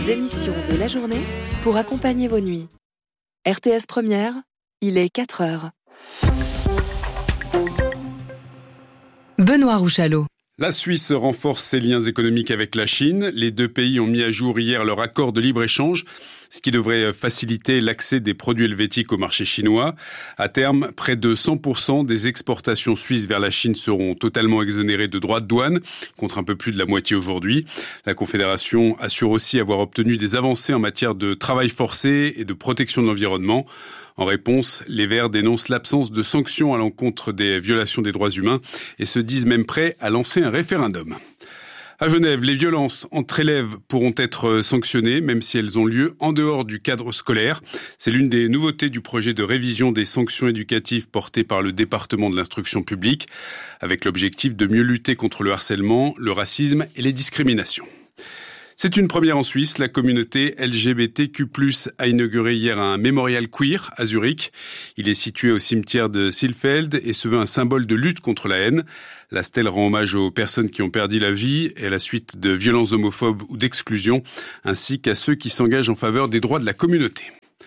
Émissions de la journée pour accompagner vos nuits. RTS Première, il est 4h. Benoît Rouchalot. La Suisse renforce ses liens économiques avec la Chine. Les deux pays ont mis à jour hier leur accord de libre-échange, ce qui devrait faciliter l'accès des produits helvétiques au marché chinois. À terme, près de 100% des exportations suisses vers la Chine seront totalement exonérées de droits de douane, contre un peu plus de la moitié aujourd'hui. La Confédération assure aussi avoir obtenu des avancées en matière de travail forcé et de protection de l'environnement. En réponse, les Verts dénoncent l'absence de sanctions à l'encontre des violations des droits humains et se disent même prêts à lancer un référendum. À Genève, les violences entre élèves pourront être sanctionnées, même si elles ont lieu en dehors du cadre scolaire. C'est l'une des nouveautés du projet de révision des sanctions éducatives porté par le département de l'instruction publique, avec l'objectif de mieux lutter contre le harcèlement, le racisme et les discriminations. C'est une première en Suisse. La communauté LGBTQ+, a inauguré hier un mémorial queer à Zurich. Il est situé au cimetière de Silfeld et se veut un symbole de lutte contre la haine. La stèle rend hommage aux personnes qui ont perdu la vie et à la suite de violences homophobes ou d'exclusion, ainsi qu'à ceux qui s'engagent en faveur des droits de la communauté.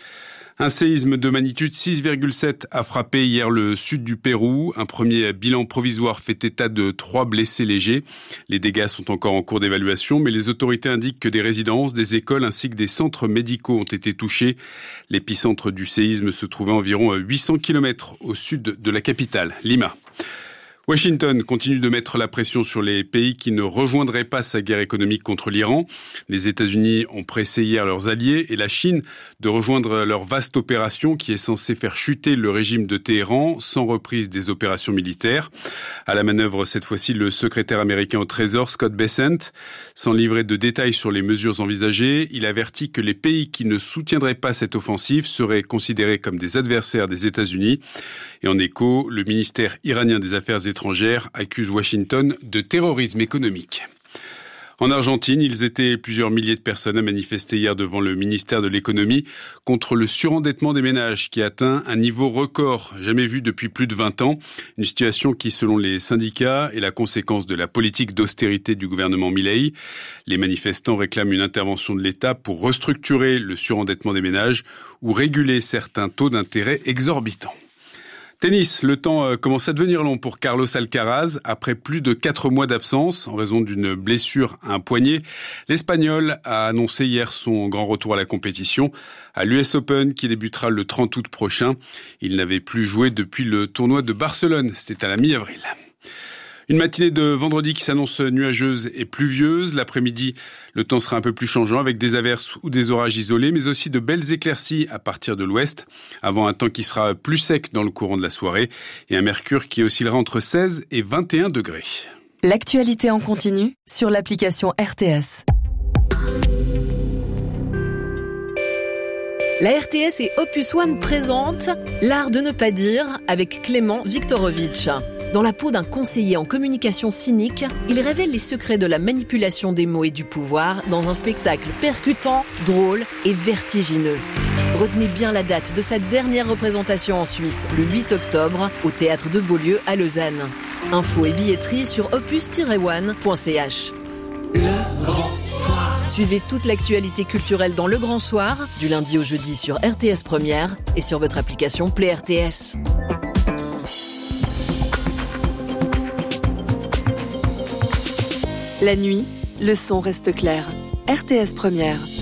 Un séisme de magnitude 6,7 a frappé hier le sud du Pérou. Un premier bilan provisoire fait état de 3 blessés légers. Les dégâts sont encore en cours d'évaluation, mais les autorités indiquent que des résidences, des écoles ainsi que des centres médicaux ont été touchés. L'épicentre du séisme se trouvait à environ 800 km au sud de la capitale, Lima. Washington continue de mettre la pression sur les pays qui ne rejoindraient pas sa guerre économique contre l'Iran. Les États-Unis ont pressé hier leurs alliés et la Chine de rejoindre leur vaste opération qui est censée faire chuter le régime de Téhéran sans reprise des opérations militaires. À la manœuvre, cette fois-ci, le secrétaire américain au Trésor, Scott Bessent. Sans livrer de détails sur les mesures envisagées, il avertit que les pays qui ne soutiendraient pas cette offensive seraient considérés comme des adversaires des États-Unis. Et en écho, le ministère iranien des Affaires étrangères accuse Washington de terrorisme économique. En Argentine, ils étaient plusieurs milliers de personnes à manifester hier devant le ministère de l'économie contre le surendettement des ménages qui atteint un niveau record jamais vu depuis plus de 20 ans. Une situation qui, selon les syndicats, est la conséquence de la politique d'austérité du gouvernement Milei. Les manifestants réclament une intervention de l'État pour restructurer le surendettement des ménages ou réguler certains taux d'intérêt exorbitants. Tennis, le temps commence à devenir long pour Carlos Alcaraz. Après plus de 4 mois d'absence, en raison d'une blessure à un poignet, l'Espagnol a annoncé hier son grand retour à la compétition, à l'US Open qui débutera le 30 août prochain. Il n'avait plus joué depuis le tournoi de Barcelone, c'était à la mi-avril. Une matinée de vendredi qui s'annonce nuageuse et pluvieuse. L'après-midi, le temps sera un peu plus changeant avec des averses ou des orages isolés, mais aussi de belles éclaircies à partir de l'ouest, avant un temps qui sera plus sec dans le courant de la soirée et un mercure qui oscillera entre 16 et 21 degrés. L'actualité en continu sur l'application RTS. La RTS et Opus One présentent L'art de ne pas dire avec Clément Viktorovitch. Dans la peau d'un conseiller en communication cynique, il révèle les secrets de la manipulation des mots et du pouvoir dans un spectacle percutant, drôle et vertigineux. Retenez bien la date de sa dernière représentation en Suisse, le 8 octobre, au Théâtre de Beaulieu à Lausanne. Infos et billetterie sur opus-one.ch. Le Grand Soir. Suivez toute l'actualité culturelle dans Le Grand Soir, du lundi au jeudi sur RTS Première et sur votre application Play RTS. La nuit, le son reste clair. RTS Première.